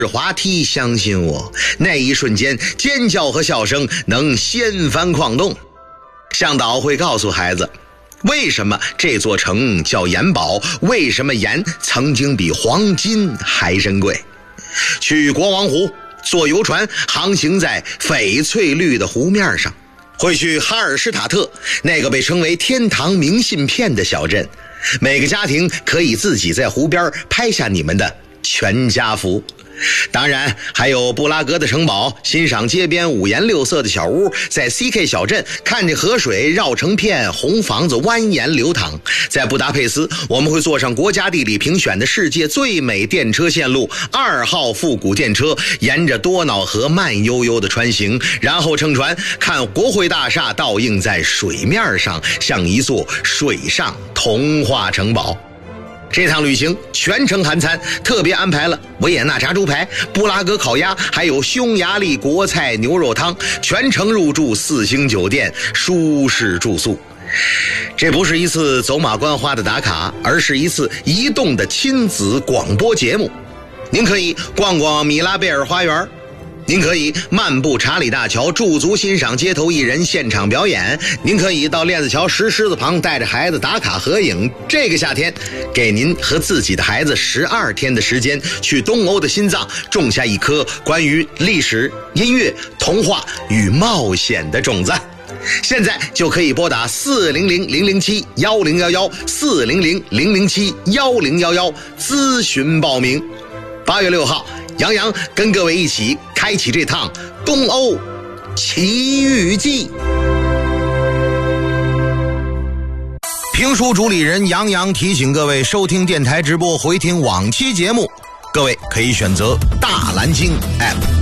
滑梯，相信我，那一瞬间尖叫和笑声能掀翻矿洞。向导会告诉孩子，为什么这座城叫盐堡，为什么盐曾经比黄金还珍贵。去国王湖，坐游船航行在翡翠绿的湖面上，会去哈尔施塔特，那个被称为天堂明信片的小镇，每个家庭可以自己在湖边拍下你们的全家福。当然还有布拉格的城堡，欣赏街边五颜六色的小屋，在 CK 小镇看着河水绕成片，红房子蜿蜒流淌。在布达佩斯，我们会坐上国家地理评选的世界最美电车线路2号复古电车，沿着多瑙河慢悠悠的穿行，然后乘船看国会大厦倒映在水面上，像一座水上童话城堡。这趟旅行全程含餐，特别安排了维也纳炸猪排、布拉格烤鸭，还有匈牙利国菜牛肉汤，全程入住4星酒店，舒适住宿。这不是一次走马观花的打卡，而是一次移动的亲子广播节目。您可以逛逛米拉贝尔花园，您可以漫步查理大桥，驻足欣赏街头艺人现场表演，您可以到链子桥石狮子旁带着孩子打卡合影。这个夏天给您和自己的孩子12天的时间，去东欧的心脏种下一颗关于历史、音乐、童话与冒险的种子。现在就可以拨打400-007-1011 400-007-1011咨询报名。8月6号，杨洋跟各位一起开启这趟东欧奇遇记。评书主理人杨洋提醒各位，收听电台直播回听往期节目，各位可以选择大蓝鲸 App。